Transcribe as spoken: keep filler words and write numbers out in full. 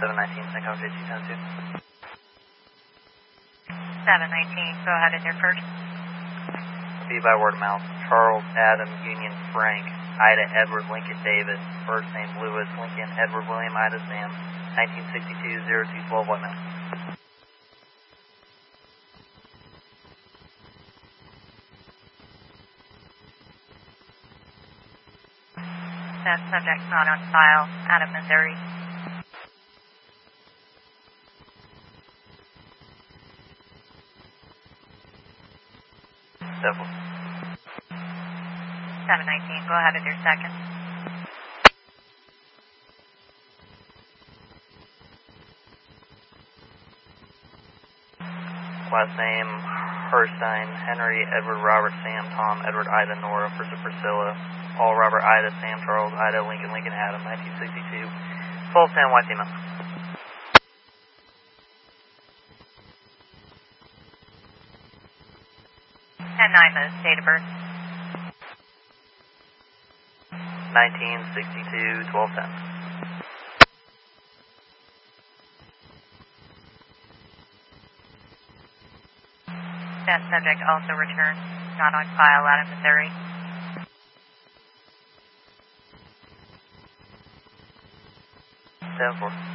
seven nineteen, Echo J T ten two. seven nineteen, go ahead in your first. Be by word of mouth. Charles, Adam, Union, Frank, Ida, Edward, Lincoln, David, first name Lewis, Lincoln, Edward, William, Ida, Sam, nineteen sixty-two, zero two twelve, White Mountain. That subject's not on file, out of Missouri. Devil. seven nineteen, go ahead with your second. Last name Herstein, Henry, Edward, Robert, Sam, Tom, Edward, Ida, Nora, First Priscilla, Paul, Robert, Ida, Sam, Charles, Ida, Lincoln, Lincoln, Adam, nineteen sixty-two, twelve ten, White female. ten nine, the date of birth. nineteen sixty-two, twelve ten. That subject also returned, not on file, out of Missouri. ten four.